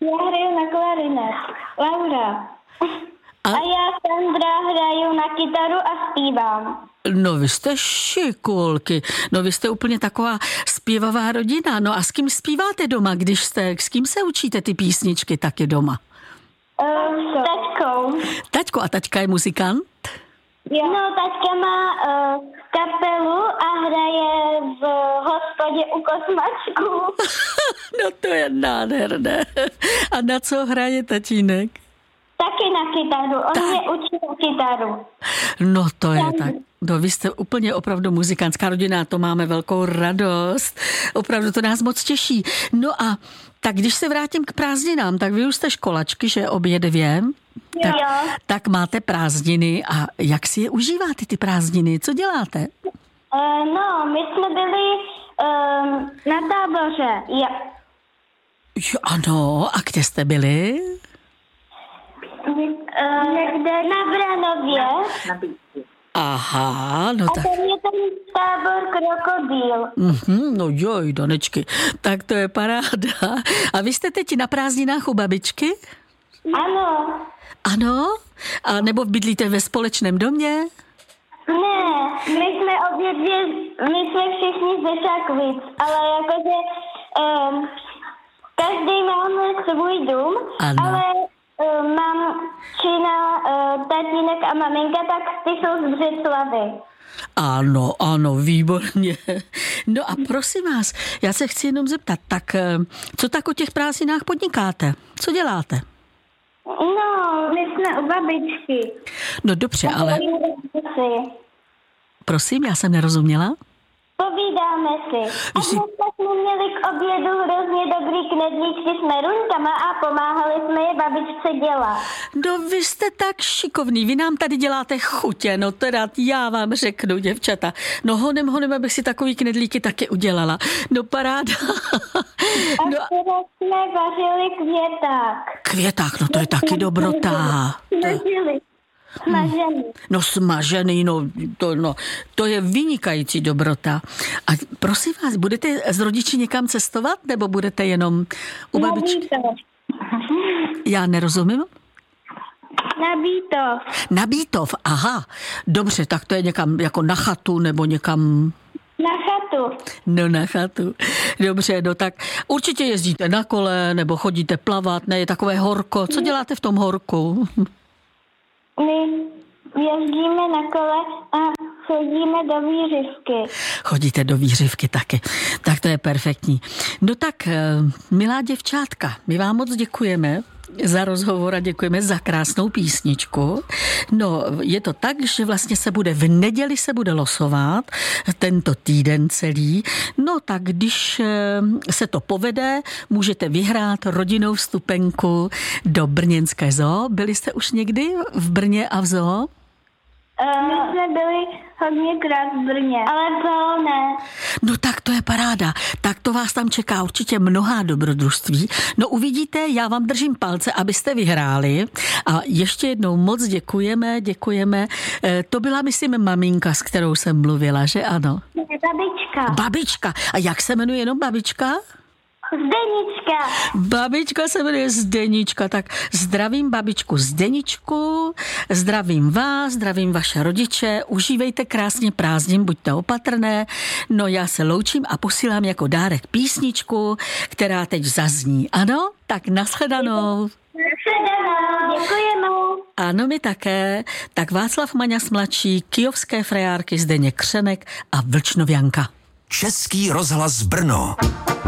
Já hraju na klarinet. Laura. A já, Sandra, hraju na kytaru a zpívám. No vy jste šikulky, no vy jste úplně taková zpěvavá rodina. No a s kým zpíváte doma, s kým se učíte ty písničky taky doma? S taťkou. Taťko, a taťka je muzikant? Jo. No, taťka má kapelu a hraje v hospodě u Kosmačku. No to je nádherné. A na co hraje tatínek? Taky na kytaru, on mě učí na kytaru. No to je tak. No vy jste úplně opravdu muzikantská rodina, to máme velkou radost. Opravdu to nás moc těší. No a tak když se vrátím k prázdninám, tak vy už jste školačky, že obě dvě? Tak máte prázdniny a jak si je užíváte ty prázdniny? Co děláte? No, my jsme byli na táboře. Jo, ano, a kde jste byli? Někde na Vranově. Aha, no tak. A to je ten tábor Krokodýl. No joj, Danečky, tak to je paráda. A vy jste teď na prázdninách u babičky? Ano. Ano? A nebo bydlíte ve společném domě? Ne, my jsme všichni ze Šakvic, ale jakože každý máme svůj dům, ano. Ale mamčina, tatínek a maminka, tak ty jsou z Břeclavy. Ano, výborně. No a prosím vás, já se chci jenom zeptat, tak co tak o těch prázdninách podnikáte? Co děláte? No, my jsme u babičky. No dobře, ale... Prosím, já jsem nerozuměla. Povídáme si. A dneska jsme měli k obědu hrozně dobrý knedlíčky s meruňkama a pomáhali jsme je babičce dělat. No vy jste tak šikovný, vy nám tady děláte chutě, no teda já vám řeknu, děvčata. No honem, abych si takový knedlíky taky udělala. No paráda. A no, teda jsme vařili květák. Květák, no to je taky dobrota. Smažený. No smažený, to je vynikající dobrota. A prosím vás, budete s rodiči někam cestovat, nebo budete jenom u babičky? Já nerozumím. Na Bítov, aha. Dobře, tak to je někam jako na chatu, nebo někam... Na chatu. No na chatu. Dobře, no tak určitě jezdíte na kole, nebo chodíte plavat, ne, je takové horko. Co děláte v tom horku? My jezdíme na kole a chodíme do výřivky. Chodíte do výřivky taky. Tak to je perfektní. No tak, milá děvčátka, my vám moc děkujeme za rozhovor a děkujeme za krásnou písničku. No, je to tak, že vlastně v neděli se bude losovat tento týden celý. No tak, když se to povede, můžete vyhrát rodinnou vstupenku do brněnské zoo. Byli jste už někdy v Brně a v zoo? My jsme byli hodněkrát v Brně, ale to ne. No tak to je paráda. Tak to vás tam čeká určitě mnohá dobrodružství. No uvidíte, já vám držím palce, abyste vyhráli. A ještě jednou moc děkujeme. To byla, myslím, maminka, s kterou jsem mluvila, že ano? Babička. Babička. A jak se jmenuje jenom babička? Zdenička. Babička se jmenuje Zdenička, tak zdravím babičku Zdeničku, zdravím vás, zdravím vaše rodiče, užívejte krásně prázdnin, buďte opatrné. No já se loučím a posílám jako dárek písničku, která teď zazní. Ano? Tak nashledanou. Děkujeme. Ano, my také. Tak Václav Maňas mladší, Kyjovské frajárky Zdeněk Křenek a Vlčnovianka. Český rozhlas Brno.